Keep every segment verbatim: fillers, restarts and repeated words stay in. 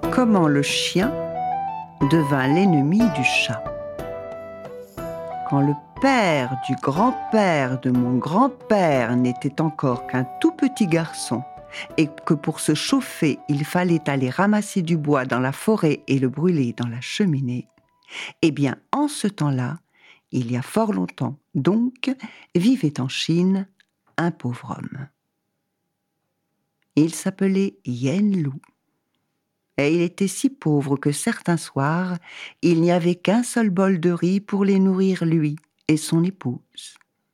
Comment le chien devint l'ennemi du chat. Quand le père du grand-père de mon grand-père n'était encore qu'un tout petit garçon et que pour se chauffer, il fallait aller ramasser du bois dans la forêt et le brûler dans la cheminée, eh bien, en ce temps-là, il y a fort longtemps, donc, vivait en Chine un pauvre homme. Il s'appelait Yen Lu. Et il était si pauvre que certains soirs, il n'y avait qu'un seul bol de riz pour les nourrir lui et son épouse.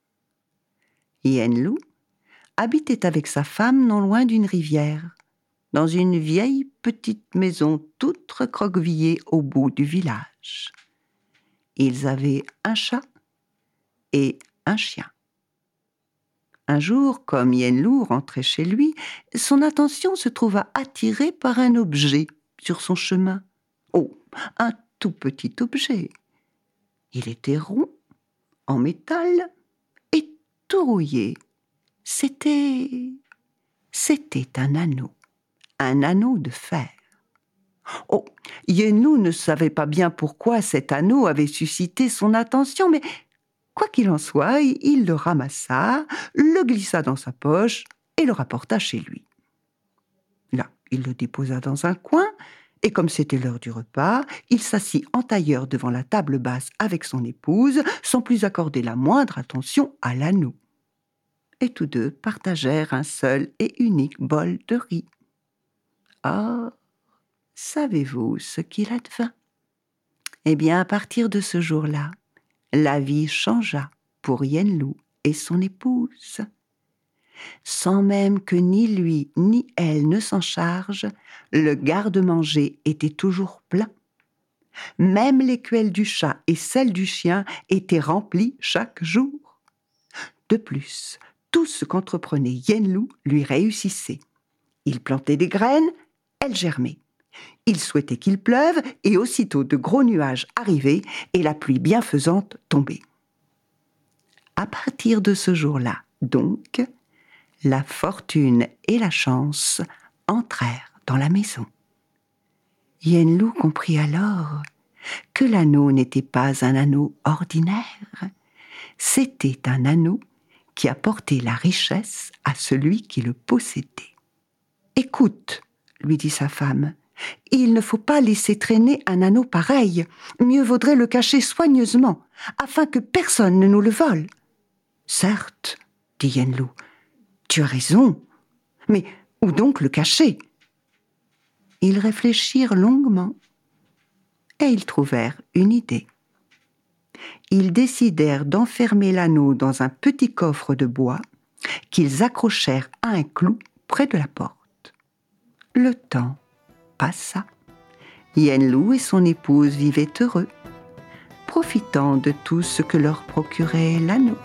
Yen Lu habitait avec sa femme non loin d'une rivière, dans une vieille petite maison toute recroquevillée au bout du village. Ils avaient un chat et un chien. Un jour, comme Yen Lu rentrait chez lui, son attention se trouva attirée par un objet sur son chemin. Oh, un tout petit objet. Il était rond, en métal et tout rouillé. C'était... c'était un anneau, un anneau de fer. Oh, Yen Lu ne savait pas bien pourquoi cet anneau avait suscité son attention, mais quoi qu'il en soit, il le ramassa, le glissa dans sa poche et le rapporta chez lui. Là, il le déposa dans un coin, et comme c'était l'heure du repas, il s'assit en tailleur devant la table basse avec son épouse, sans plus accorder la moindre attention à l'anneau. Et tous deux partagèrent un seul et unique bol de riz. Ah, savez-vous ce qu'il advint ? Eh bien, à partir de ce jour-là, la vie changea pour Yen Lu et son épouse. Sans même que ni lui ni elle ne s'en charge, le garde-manger était toujours plein. Même l'écuelle du chat et celle du chien étaient remplies chaque jour. De plus, tout ce qu'entreprenait Yen Lu lui réussissait. Il plantait des graines, elles germaient. Il souhaitait qu'il pleuve, et aussitôt de gros nuages arrivaient et la pluie bienfaisante tombait. À partir de ce jour-là, donc, la fortune et la chance entrèrent dans la maison. Yen Lu comprit alors que l'anneau n'était pas un anneau ordinaire, c'était un anneau qui apportait la richesse à celui qui le possédait. « Écoute, lui dit sa femme, il ne faut pas laisser traîner un anneau pareil. Mieux vaudrait le cacher soigneusement, afin que personne ne nous le vole. »« Certes, dit Yen Lu, tu as raison, mais où donc le cacher ?» Ils réfléchirent longuement et ils trouvèrent une idée. Ils décidèrent d'enfermer l'anneau dans un petit coffre de bois qu'ils accrochèrent à un clou près de la porte. Le temps passa. Yen Lu et son épouse vivaient heureux, profitant de tout ce que leur procurait l'anneau.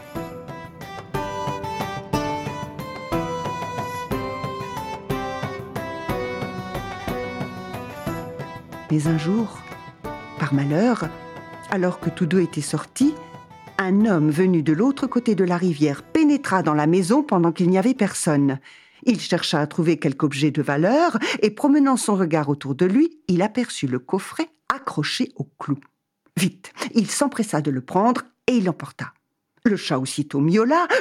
Mais un jour, par malheur, alors que tous deux étaient sortis, un homme venu de l'autre côté de la rivière pénétra dans la maison pendant qu'il n'y avait personne. Il chercha à trouver quelque objet de valeur et, promenant son regard autour de lui, il aperçut le coffret accroché au clou. Vite, il s'empressa de le prendre et il l'emporta. Le chat aussitôt miaula,